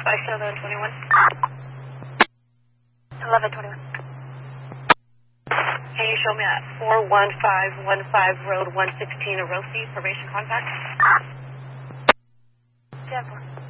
1121. 1121. Can you show me at 41515 Road 116, Orosi, formation contact? 10-4.